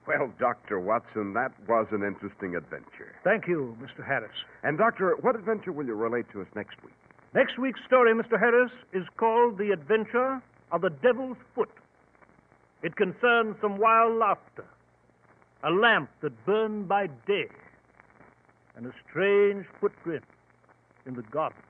Well, Dr. Watson, that was an interesting adventure. Thank you, Mr. Harris. And, Doctor, what adventure will you relate to us next week? Next week's story, Mr. Harris, is called The Adventure of the Devil's Foot. It concerns some wild laughter, a lamp that burned by day, and a strange footprint in the garden.